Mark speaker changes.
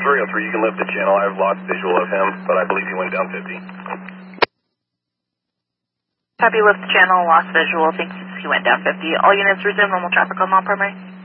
Speaker 1: 303, you can lift the channel. I've lost visual of him, but I believe he went down 50.
Speaker 2: Copy, lift the channel, lost visual. Thanks, he went down 50. All units resume normal traffic on Mount Primary.